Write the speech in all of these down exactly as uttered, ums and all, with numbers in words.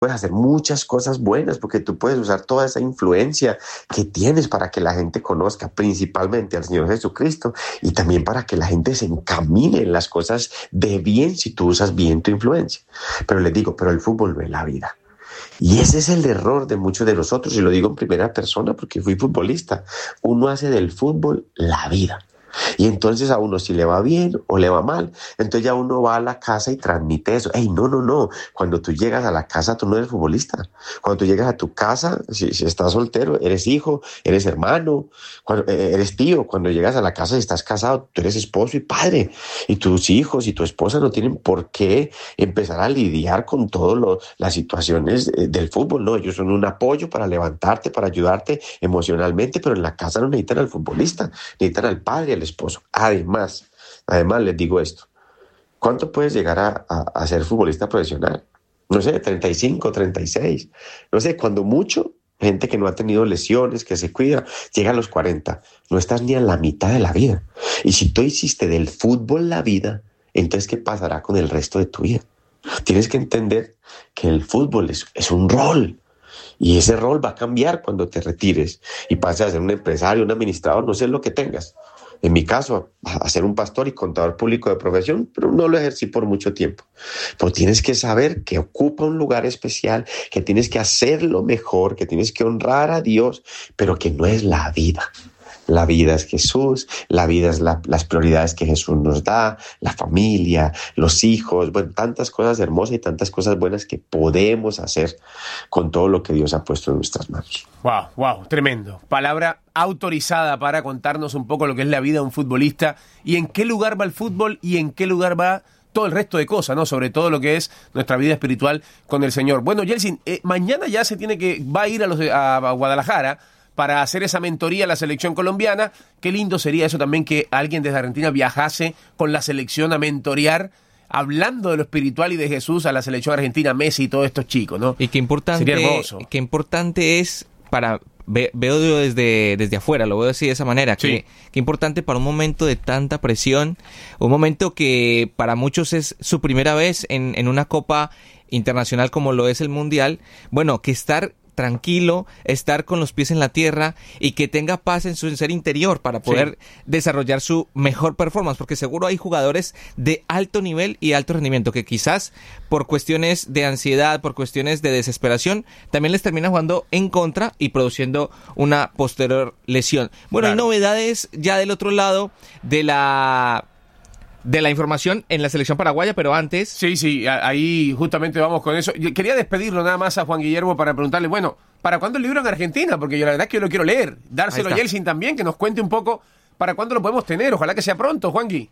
puedes hacer muchas cosas buenas, porque tú puedes usar toda esa influencia que tienes para que la gente conozca principalmente al Señor Jesucristo y también para que la gente se encamine en las cosas de bien si tú usas bien tu influencia. Pero les digo, pero el fútbol no es la vida. Y ese es el error de muchos de nosotros, y lo digo en primera persona porque fui futbolista. Uno hace del fútbol la vida. Y entonces a uno si le va bien o le va mal, entonces ya uno va a la casa y transmite eso. Ey, no, no, no. Cuando tú llegas a la casa, tú no eres futbolista. Cuando tú llegas a tu casa, si, si estás soltero, eres hijo, eres hermano, cuando, eh, eres tío. Cuando llegas a la casa y estás casado, tú eres esposo y padre. Y tus hijos y tu esposa no tienen por qué empezar a lidiar con todas las situaciones del fútbol. No, ellos son un apoyo para levantarte, para ayudarte emocionalmente, pero en la casa no necesitan al futbolista, necesitan al padre, al esposo. Además, además les digo esto, ¿cuánto puedes llegar a, a, a ser futbolista profesional? No sé, treinta y cinco, treinta y seis, no sé, cuando mucho, gente que no ha tenido lesiones, que se cuida, llega a los cuarenta, no estás ni a la mitad de la vida. Y si tú hiciste del fútbol la vida, entonces ¿qué pasará con el resto de tu vida? Tienes que entender que el fútbol es, es un rol. Y ese rol va a cambiar cuando te retires y pases a ser un empresario, un administrador, no sé lo que tengas. En mi caso, a ser un pastor y contador público de profesión, pero no lo ejercí por mucho tiempo. Pero tienes que saber que ocupa un lugar especial, que tienes que hacerlo mejor, que tienes que honrar a Dios, pero que no es la vida. La vida es Jesús, la vida es la, las prioridades que Jesús nos da, la familia, los hijos, bueno, tantas cosas hermosas y tantas cosas buenas que podemos hacer con todo lo que Dios ha puesto en nuestras manos. Wow, wow, tremendo. Palabra autorizada para contarnos un poco lo que es la vida de un futbolista y en qué lugar va el fútbol y en qué lugar va todo el resto de cosas, ¿no? Sobre todo lo que es nuestra vida espiritual con el Señor. Bueno, Yeltsin, eh, mañana ya se tiene que, va a ir a, los, a, a Guadalajara para hacer esa mentoría a la selección colombiana. Qué lindo sería eso también, que alguien desde Argentina viajase con la selección a mentorear, hablando de lo espiritual y de Jesús a la selección argentina, Messi y todos estos chicos, ¿no? Y qué importante, sería hermoso. Qué importante es para... Ve, veo desde, desde afuera, lo veo así de esa manera, sí. que, que importante para un momento de tanta presión, un momento que para muchos es su primera vez en, en una copa internacional como lo es el Mundial, bueno, que estar tranquilo, estar con los pies en la tierra y que tenga paz en su ser interior para poder sí. desarrollar su mejor performance, porque seguro hay jugadores de alto nivel y alto rendimiento que quizás por cuestiones de ansiedad, por cuestiones de desesperación, también les termina jugando en contra y produciendo una posterior lesión. Bueno, claro. Hay novedades ya del otro lado de la... de la información en la selección paraguaya, pero antes... Sí, sí, ahí justamente vamos con eso. Yo quería despedirlo nada más a Juan Guillermo para preguntarle, bueno, ¿para cuándo el libro en Argentina? Porque yo la verdad es que yo lo quiero leer. Dárselo a Yeltsin también, que nos cuente un poco para cuándo lo podemos tener. Ojalá que sea pronto, Juangui.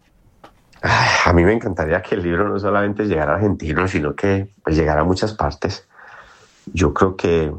A mí me encantaría que el libro no solamente llegara a Argentina, sino que pues, llegara a muchas partes. Yo creo que,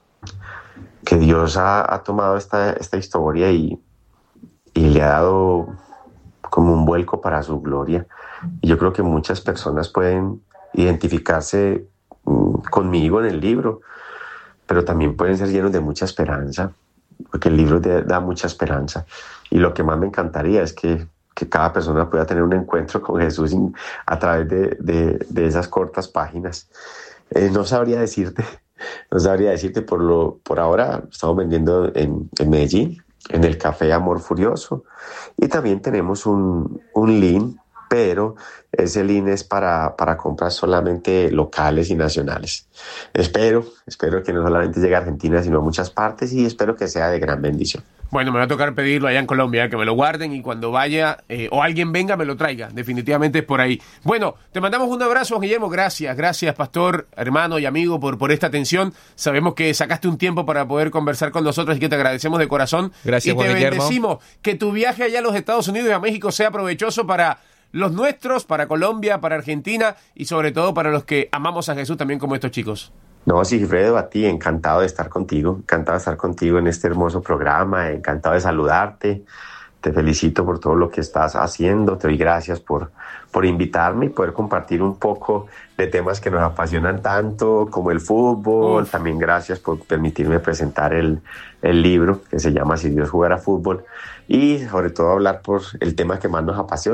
que Dios ha, ha tomado esta, esta historia y, y le ha dado como un vuelco para su gloria. Y yo creo que muchas personas pueden identificarse mmm, conmigo en el libro, pero también pueden ser llenos de mucha esperanza, porque el libro de, da mucha esperanza. Y lo que más me encantaría es que, que cada persona pueda tener un encuentro con Jesús in, a través de, de, de esas cortas páginas. Eh, no sabría decirte, no sabría decirte por, lo, por ahora, estamos vendiendo en, en Medellín, en el Café Amor Furioso, y también tenemos un, un link, pero ese link es para, para compras solamente locales y nacionales. Espero, espero que no solamente llegue a Argentina, sino a muchas partes, y espero que sea de gran bendición. Bueno, me va a tocar pedirlo allá en Colombia, que me lo guarden y cuando vaya eh, o alguien venga me lo traiga. Definitivamente es por ahí. Bueno, te mandamos un abrazo, Guillermo. Gracias, gracias, pastor, hermano y amigo, por, por esta atención. Sabemos que sacaste un tiempo para poder conversar con nosotros y que te agradecemos de corazón. Gracias, y te Juan bendecimos. Guillermo. Que tu viaje allá a los Estados Unidos y a México sea provechoso para los nuestros, para Colombia, para Argentina y sobre todo para los que amamos a Jesús también como estos chicos. No, Sigfredo, a ti, encantado de estar contigo, encantado de estar contigo en este hermoso programa, encantado de saludarte, te felicito por todo lo que estás haciendo, te doy gracias por, por invitarme y poder compartir un poco de temas que nos apasionan tanto como el fútbol. Uf. También gracias por permitirme presentar el, el libro que se llama Si Dios jugara fútbol y sobre todo hablar por el tema que más nos apasiona,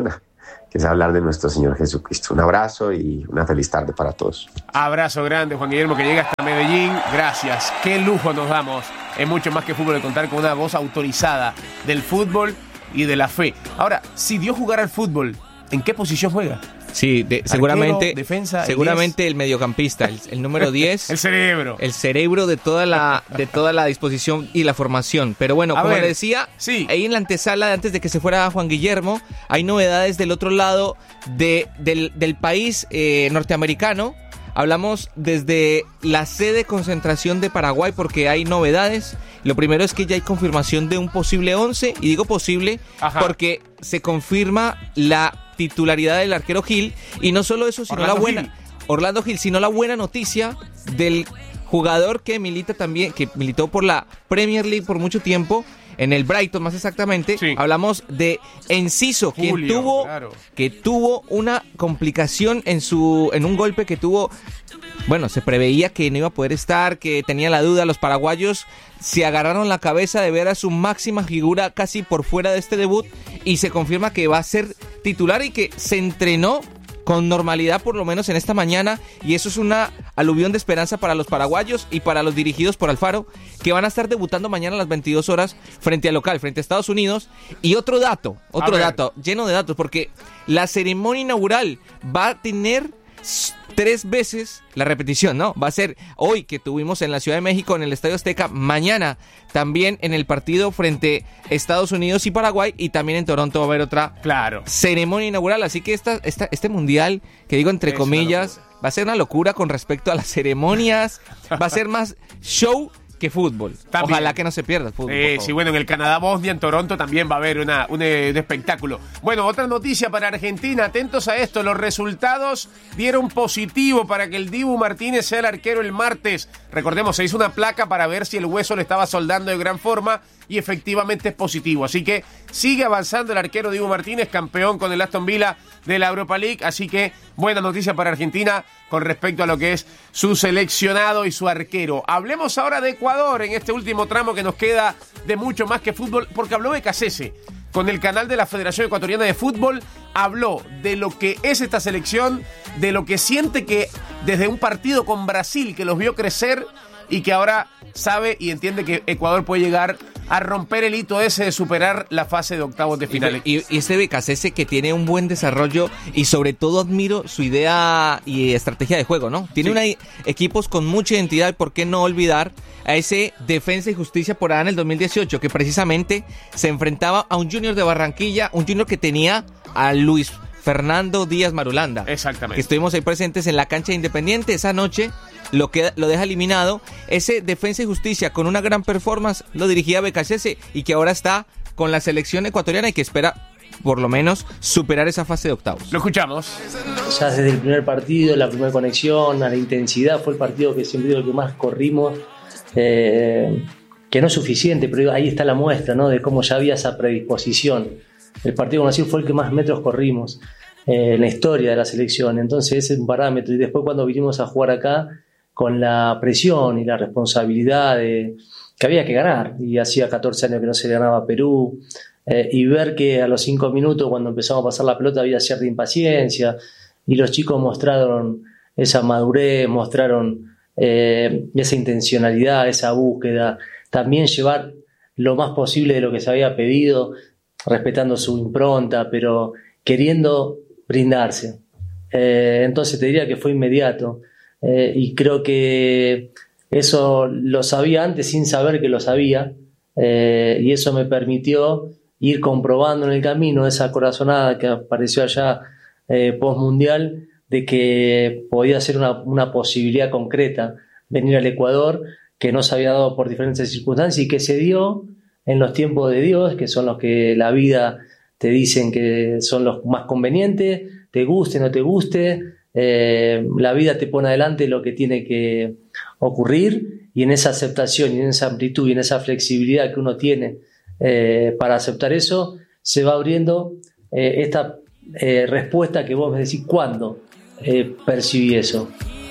que es hablar de nuestro Señor Jesucristo. Un abrazo y una feliz tarde para todos. Abrazo grande, Juan Guillermo, que llega hasta Medellín. Gracias. Qué lujo nos damos. Es mucho más que fútbol de contar con una voz autorizada del fútbol y de la fe. Ahora, si Dios jugara al fútbol, ¿en qué posición juega? Sí, de, seguramente, Arquero, defensa, seguramente el, el mediocampista, el, el número diez. El cerebro. El cerebro de toda la de toda la disposición y la formación. Pero bueno, A como ver, le decía, sí. ahí en la antesala, antes de que se fuera Juan Guillermo, hay novedades del otro lado de, del, del país eh, norteamericano. Hablamos desde la sede de concentración de Paraguay porque hay novedades. Lo primero es que ya hay confirmación de un posible once, y digo posible Ajá. porque se confirma la titularidad del arquero Gil, y no solo eso, sino Orlando la buena Gil. Orlando Gil, sino la buena noticia del jugador que milita también, que militó por la Premier League por mucho tiempo, en el Brighton más exactamente. Sí. Hablamos de Enciso, Julio, quien tuvo claro. que tuvo una complicación en su en un golpe que tuvo. Bueno, se preveía que no iba a poder estar, que tenía la duda. Los paraguayos se agarraron la cabeza de ver a su máxima figura casi por fuera de este debut, y se confirma que va a ser titular y que se entrenó con normalidad por lo menos en esta mañana, y eso es una aluvión de esperanza para los paraguayos y para los dirigidos por Alfaro, que van a estar debutando mañana a las veintidós horas frente al local, frente a Estados Unidos. Y otro dato, otro dato, lleno de datos, porque la ceremonia inaugural va a tener tres veces la repetición, ¿no? Va a ser hoy, que tuvimos en la Ciudad de México en el Estadio Azteca, mañana también en el partido frente a Estados Unidos y Paraguay, y también en Toronto va a haber otra claro. ceremonia inaugural. Así que esta, esta, este mundial, que digo entre es comillas, va a ser una locura con respecto a las ceremonias, va a ser más show que fútbol. También. Ojalá que no se pierda el fútbol. Eh, sí, bueno, en el Canadá-Bosnia, en Toronto también va a haber una, un, un espectáculo. Bueno, otra noticia para Argentina, atentos a esto, los resultados dieron positivo para que el Dibu Martínez sea el arquero el martes. Recordemos, se hizo una placa para ver si el hueso le estaba soldando de gran forma, y efectivamente es positivo. Así que sigue avanzando el arquero Dibu Martínez, campeón con el Aston Villa de la Europa League. Así que buena noticia para Argentina con respecto a lo que es su seleccionado y su arquero. Hablemos ahora de Ecuador en este último tramo que nos queda de mucho más que fútbol, porque habló Becasese con el canal de la Federación Ecuatoriana de Fútbol. Habló de lo que es esta selección, de lo que siente que desde un partido con Brasil, que los vio crecer, y que ahora sabe y entiende que Ecuador puede llegar a romper el hito ese de superar la fase de octavos de final. Y, y este Becasese, que tiene un buen desarrollo, y sobre todo admiro su idea y estrategia de juego, ¿no? Tiene sí. una, equipos con mucha identidad. ¿Por qué no olvidar a ese Defensa y Justicia por allá en el dos mil dieciocho, que precisamente se enfrentaba a un Junior de Barranquilla, un Junior que tenía a Luis Fernando Díaz Marulanda? Exactamente. Que estuvimos ahí presentes en la cancha de Independiente esa noche. Lo, que, lo deja eliminado. Ese Defensa y Justicia con una gran performance lo dirigía Becasese, y que ahora está con la selección ecuatoriana y que espera por lo menos superar esa fase de octavos. Lo escuchamos. Ya desde el primer partido, la primera conexión, a la intensidad, fue el partido que siempre digo que más corrimos, eh, que no es suficiente, pero ahí está la muestra, ¿no? De cómo ya había esa predisposición. El partido con Brasil fue el que más metros corrimos eh, en la historia de la selección, entonces ese es un parámetro. Y después, cuando vinimos a jugar acá, con la presión y la responsabilidad de que había que ganar, y hacía catorce años que no se ganaba a Perú, eh, y ver que a los cinco minutos, cuando empezamos a pasar la pelota, había cierta impaciencia, y los chicos mostraron esa madurez, mostraron eh, esa intencionalidad, esa búsqueda, también llevar lo más posible de lo que se había pedido, respetando su impronta, pero queriendo brindarse. Eh, entonces te diría que fue inmediato. Eh, y creo que eso lo sabía antes sin saber que lo sabía, eh, y eso me permitió ir comprobando en el camino esa corazonada que apareció allá eh, post-mundial, de que podía ser una, una posibilidad concreta venir al Ecuador, que no se había dado por diferentes circunstancias y que se dio en los tiempos de Dios, que son los que la vida te dicen que son los más convenientes, te guste o no te guste. Eh, la vida te pone adelante lo que tiene que ocurrir, y en esa aceptación y en esa amplitud y en esa flexibilidad que uno tiene eh, para aceptar eso, se va abriendo eh, esta eh, respuesta que vos me decís cuándo eh, percibí eso.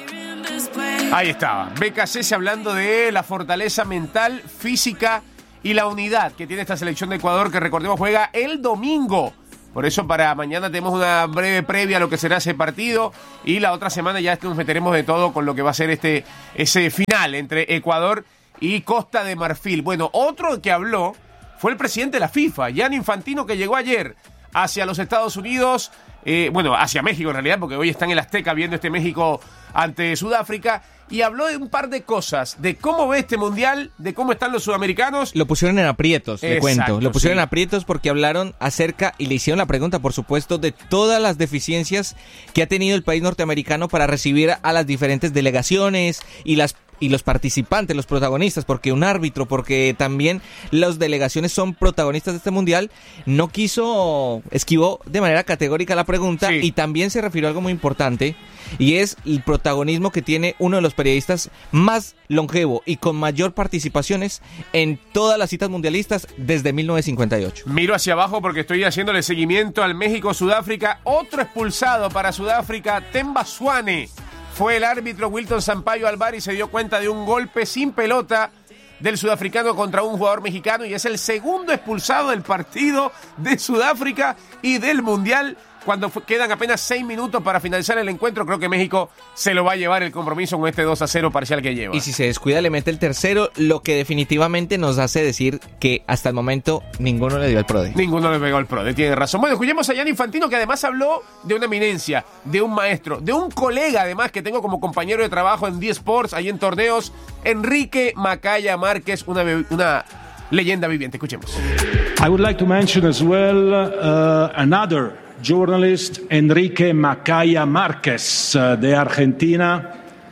Ahí estaba, Becasese hablando de la fortaleza mental, física y la unidad que tiene esta selección de Ecuador, que recordemos juega el domingo Por eso para mañana tenemos una breve previa a lo que será ese partido y la otra semana ya nos meteremos de todo con lo que va a ser este ese final entre Ecuador y Costa de Marfil. Bueno, otro que habló fue el presidente de la FIFA, Gianni Infantino, que llegó ayer hacia los Estados Unidos, eh, bueno, hacia México en realidad, porque hoy está en el Azteca viendo este México ante Sudáfrica, y habló de un par de cosas, de cómo ve este mundial, de cómo están los sudamericanos. Lo pusieron en aprietos, le cuento. Lo pusieron sí. en aprietos porque hablaron acerca, y le hicieron la pregunta, por supuesto, de todas las deficiencias que ha tenido el país norteamericano para recibir a las diferentes delegaciones y las y los participantes, los protagonistas, porque un árbitro, porque también las delegaciones son protagonistas de este mundial, no quiso, esquivó de manera categórica la pregunta, sí. Y también se refirió a algo muy importante, y es el protagonismo que tiene uno de los periodistas más longevo y con mayor participaciones en todas las citas mundialistas desde mil novecientos cincuenta y ocho. Miro hacia abajo porque estoy haciéndole seguimiento al México-Sudáfrica. Otro expulsado para Sudáfrica, Themba Zwane. Fue el árbitro Wilton Sampaio al V A R y se dio cuenta de un golpe sin pelota del sudafricano contra un jugador mexicano y es el segundo expulsado del partido de Sudáfrica y del Mundial. Cuando quedan apenas seis minutos para finalizar el encuentro, creo que México se lo va a llevar el compromiso con este dos a cero parcial que lleva. Y si se descuida le mete el tercero, lo que definitivamente nos hace decir que hasta el momento ninguno le dio el PRODE. Ninguno le pegó el PRODE, tiene razón. Bueno, escuchemos a Gianni Infantino, que además habló de una eminencia, de un maestro, de un colega además que tengo como compañero de trabajo en D Sports, ahí en torneos, Enrique Macaya Márquez, una, una leyenda viviente. Escuchemos. I would like to mention as well uh, another journalist, Enrique Macaya Márquez, uh, de Argentina,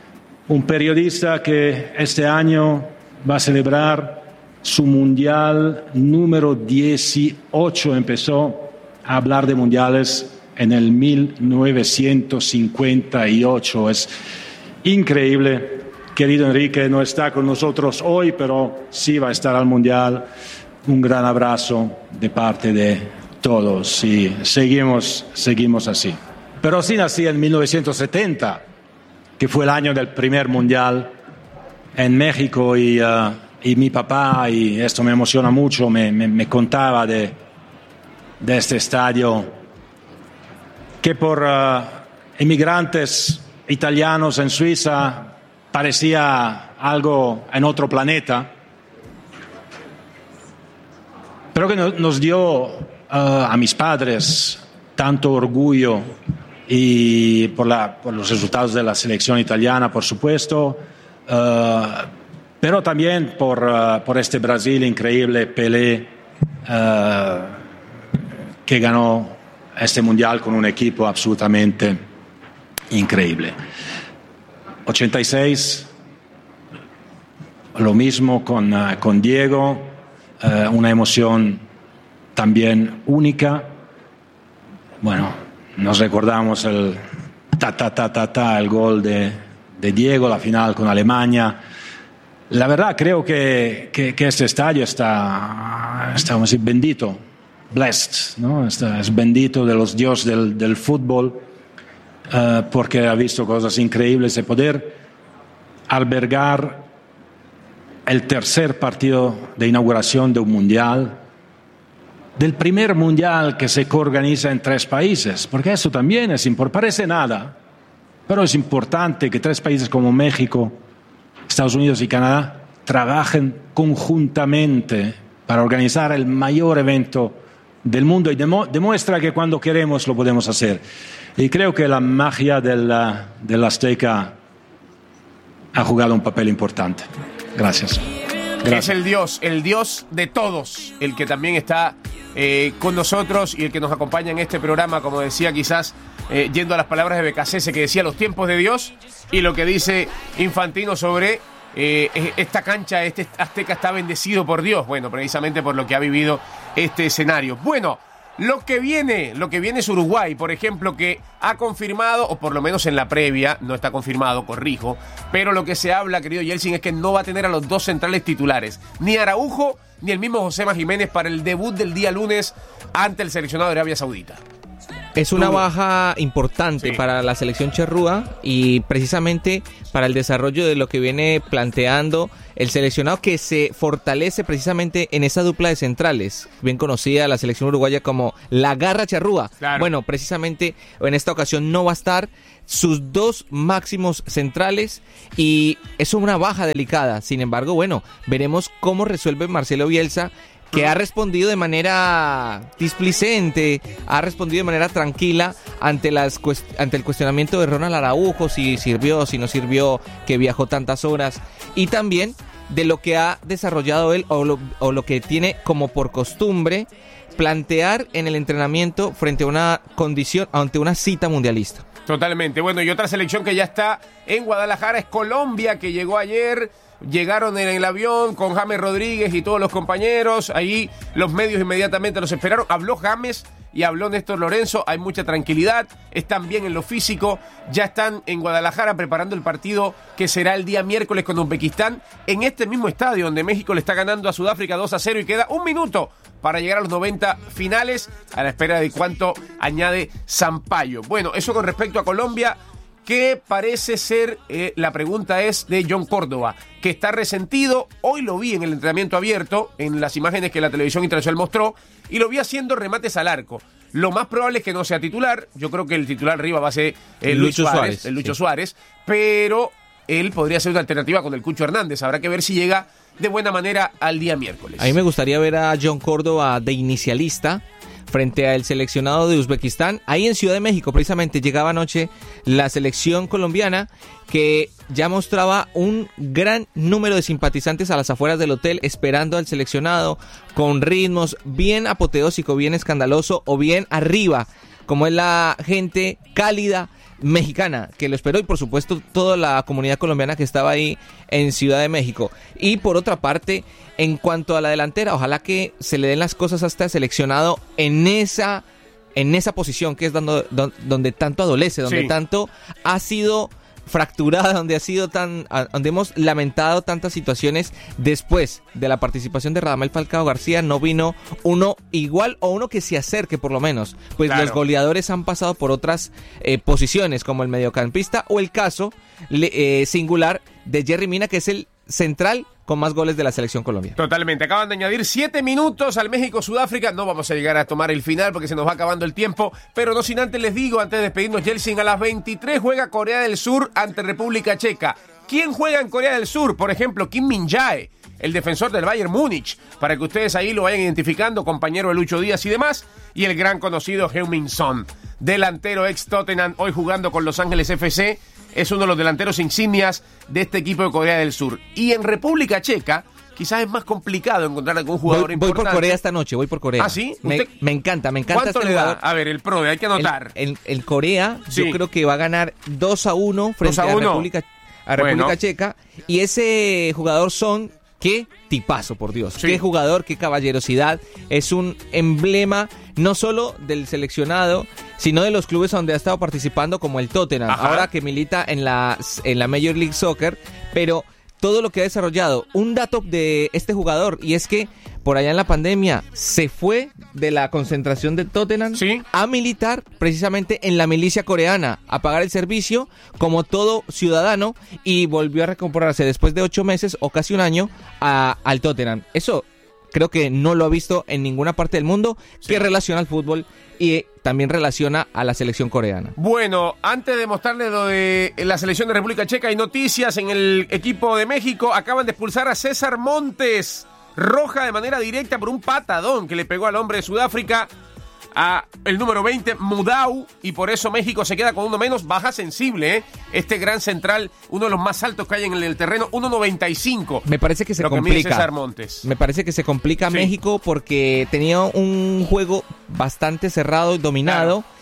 un periodista que este año va a celebrar su mundial número dieciocho. Empezó a hablar de mundiales en el mil novecientos cincuenta y ocho. Es increíble. Querido Enrique, no está con nosotros hoy, pero sí va a estar al mundial. Un gran abrazo de parte de todos y seguimos, seguimos así. Pero sí nací en mil novecientos setenta, que fue el año del primer mundial en México y, uh, y mi papá, y esto me emociona mucho, me, me, me contaba de, de este estadio que por uh, inmigrantes italianos en Suiza parecía algo en otro planeta, pero que nos dio Uh, a mis padres tanto orgullo y por, la, por los resultados de la selección italiana, por supuesto, uh, pero también por, uh, por este Brasil increíble, Pelé, uh, que ganó este mundial con un equipo absolutamente increíble. ochenta y seis, lo mismo con, uh, con Diego, uh, una emoción también única. Bueno, nos recordamos el ta ta ta ta ta, el gol de, de Diego, la final con Alemania. La verdad creo que, que, que este estadio está, está vamos a decir, bendito, blessed, ¿no? Está, es bendito de los dioses del, del fútbol, uh, porque ha visto cosas increíbles de poder albergar el tercer partido de inauguración de un mundial, del primer mundial que se coorganiza en tres países, porque eso también es importante, parece nada, pero es importante que tres países como México, Estados Unidos y Canadá trabajen conjuntamente para organizar el mayor evento del mundo y demo, demuestra que cuando queremos lo podemos hacer. Y creo que la magia del, del Azteca ha jugado un papel importante. Gracias. Gracias. Es el Dios, el Dios de todos, el que también está eh, con nosotros y el que nos acompaña en este programa, como decía, quizás eh, yendo a las palabras de Becasese, que decía los tiempos de Dios, y lo que dice Infantino sobre eh, esta cancha, este Azteca está bendecido por Dios, bueno, precisamente por lo que ha vivido este escenario. Bueno, lo que viene, lo que viene es Uruguay, por ejemplo, que ha confirmado, o por lo menos en la previa, no está confirmado, corrijo, pero lo que se habla, querido Yeltsin, es que no va a tener a los dos centrales titulares, ni Araujo, ni el mismo Josema Jiménez para el debut del día lunes ante el seleccionado de Arabia Saudita. Es una Duro. baja importante Sí. para la selección charrúa y precisamente para el desarrollo de lo que viene planteando el seleccionado, que se fortalece precisamente en esa dupla de centrales, bien conocida la selección uruguaya como la garra charrúa. Claro. Bueno, precisamente en esta ocasión no va a estar sus dos máximos centrales y es una baja delicada. Sin embargo, bueno, veremos cómo resuelve Marcelo Bielsa, que ha respondido de manera displicente, ha respondido de manera tranquila ante las cuest- ante el cuestionamiento de Ronald Araujo, si sirvió, si no sirvió, que viajó tantas horas, y también de lo que ha desarrollado él o lo, o lo que tiene como por costumbre plantear en el entrenamiento frente a una condición, ante una cita mundialista. Totalmente. Bueno, y otra selección que ya está en Guadalajara es Colombia, que llegó ayer. Llegaron en el avión con James Rodríguez y todos los compañeros. Ahí los medios inmediatamente los esperaron. Habló James y habló Néstor Lorenzo. Hay mucha tranquilidad. Están bien en lo físico. Ya están en Guadalajara preparando el partido que será el día miércoles con Uzbekistán. En este mismo estadio donde México le está ganando a Sudáfrica dos a cero y queda un minuto para llegar a los noventa finales, a la espera de cuánto añade Sampaio. Bueno, eso con respecto a Colombia. ¿Qué parece ser? Eh, la pregunta es de John Córdoba, que está resentido. Hoy lo vi en el entrenamiento abierto, en las imágenes que la televisión internacional mostró, y lo vi haciendo remates al arco. Lo más probable es que no sea titular. Yo creo que el titular arriba va a ser eh, Luis Lucho Suárez, Suárez, el Lucho sí. Suárez, pero él podría ser una alternativa con el Cucho Hernández. Habrá que ver si llega de buena manera al día miércoles. A mí me gustaría ver a John Córdoba de inicialista frente al seleccionado de Uzbekistán. Ahí en Ciudad de México, precisamente, llegaba anoche la selección colombiana, que ya mostraba un gran número de simpatizantes a las afueras del hotel esperando al seleccionado, con ritmos bien apoteósico, bien escandaloso o bien arriba, como es la gente cálida mexicana que lo esperó, y por supuesto toda la comunidad colombiana que estaba ahí en Ciudad de México. Y por otra parte, en cuanto a la delantera, ojalá que se le den las cosas hasta el seleccionado en esa en esa posición que es dando, don, donde tanto adolece, donde Sí. tanto ha sido fracturada, donde ha sido tan, a, donde hemos lamentado tantas situaciones. Después de la participación de Radamel Falcao García no vino uno igual, o uno que se acerque por lo menos, pues Claro. los goleadores han pasado por otras eh, posiciones, como el mediocampista, o el caso le, eh, singular de Jerry Mina, que es el central con más goles de la selección colombiana. Totalmente. Acaban de añadir siete minutos al México-Sudáfrica. No vamos a llegar a tomar el final porque se nos va acabando el tiempo. Pero no sin antes les digo, antes de despedirnos, Yeltsin, a las veintitrés juega Corea del Sur ante República Checa. ¿Quién juega en Corea del Sur? Por ejemplo, Kim Min-jae, el defensor del Bayern Múnich, para que ustedes ahí lo vayan identificando, compañero de Lucho Díaz y demás. Y el gran conocido Heung-min Son, delantero ex Tottenham, hoy jugando con Los Ángeles F C. Es uno de los delanteros insignias de este equipo de Corea del Sur. Y en República Checa, quizás es más complicado encontrar algún jugador Voy, voy importante. por Corea esta noche, voy por Corea. ¿Ah, sí? Me, ¿Usted- me encanta, me encanta ¿Cuánto este le da? jugador. A ver, el Pro, hay que anotar. El, el- el Corea, Sí. yo creo que va a ganar dos a uno frente dos a a, uno. República, a República Bueno. Checa. Y ese jugador Son, qué tipazo, por Dios. Sí. Qué jugador, qué caballerosidad. Es un emblema no solo del seleccionado, sino de los clubes donde ha estado participando, como el Tottenham, Ajá. ahora que milita en la, en la Major League Soccer, pero todo lo que ha desarrollado. Un dato de este jugador, y es que por allá en la pandemia se fue de la concentración de Tottenham Sí. a militar precisamente en la milicia coreana, a pagar el servicio como todo ciudadano, y volvió a recuperarse después de ocho meses o casi un año a, al Tottenham. Eso creo que no lo ha visto en ninguna parte del mundo, que relaciona al fútbol y también relaciona a la selección coreana. Bueno, antes de mostrarles lo de la selección de República Checa, hay noticias en el equipo de México. Acaban de expulsar a César Montes, roja de manera directa por un patadón que le pegó al hombre de Sudáfrica, a el número veinte, Mudau, y por eso México se queda con uno menos. Baja sensible, ¿eh? Este gran central, uno de los más altos que hay en el terreno, uno noventa y cinco. Me parece que se lo que mide complica. César Montes. Me parece que se complica Sí. México porque tenía un juego bastante cerrado y dominado, Claro.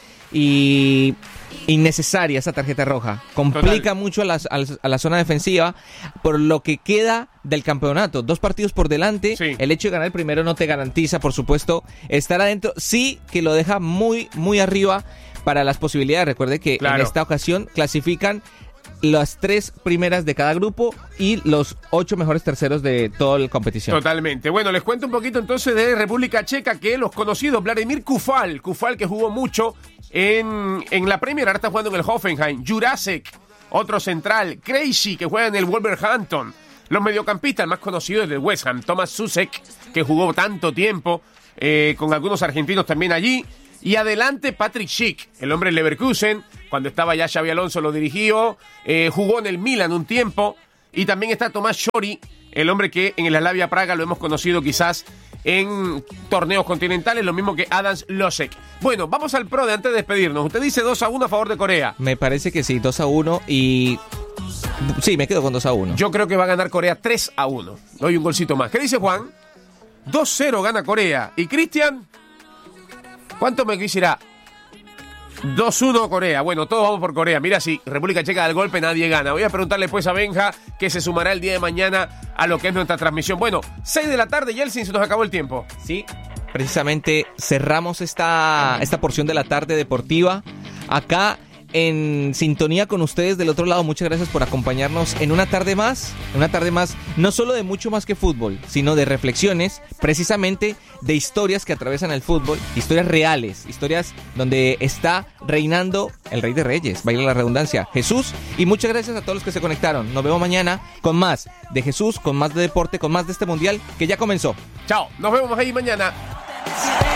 y innecesaria esa tarjeta roja. Complica Total. mucho a la, a la- a la zona defensiva por lo que queda del campeonato. Dos partidos por delante. Sí. El hecho de ganar el primero no te garantiza, por supuesto, estar adentro. Sí que lo deja muy, muy arriba para las posibilidades. Recuerde que Claro. en esta ocasión clasifican las tres primeras de cada grupo y los ocho mejores terceros de toda la competición. Totalmente. Bueno, les cuento un poquito entonces de República Checa, que los conocidos, Vladimir Kufal, Kufal que jugó mucho en, en la Premier, ahora está jugando en el Hoffenheim, Jurasek, otro central, Krejci, que juega en el Wolverhampton, los mediocampistas más conocidos del West Ham, Thomas Susek, que jugó tanto tiempo, eh, con algunos argentinos también allí, y adelante Patrick Schick, el hombre del Leverkusen, cuando estaba ya Xabi Alonso lo dirigió, eh, jugó en el Milan un tiempo, y también está Tomás Shori, el hombre que en el Slavia Praga lo hemos conocido quizás en torneos continentales, lo mismo que Adams Losek. Bueno, vamos al pro de antes de despedirnos. Usted dice dos a uno a favor de Corea. Me parece que sí, dos a uno y... Sí, me quedo con dos a uno. Yo creo que va a ganar Corea tres a uno. Doy un golcito más. ¿Qué dice Juan? dos cero gana Corea. ¿Y Cristian? ¿Cuánto me quisiera? dos uno Corea. Bueno, todos vamos por Corea. Mira, si República Checa da el golpe, nadie gana. Voy a preguntarle pues a Benja, que se sumará el día de mañana a lo que es nuestra transmisión. Bueno, seis de la tarde, Yeltsin, se nos acabó el tiempo. Sí, precisamente cerramos esta, esta porción de la tarde deportiva acá en sintonía con ustedes del otro lado. Muchas gracias por acompañarnos en una tarde más, una tarde más no solo de mucho más que fútbol, sino de reflexiones, precisamente de historias que atraviesan el fútbol, historias reales, historias donde está reinando el Rey de Reyes, valga la redundancia, Jesús. Y muchas gracias a todos los que se conectaron. Nos vemos mañana con más de Jesús, con más de deporte, con más de este mundial que ya comenzó. Chao, nos vemos ahí mañana.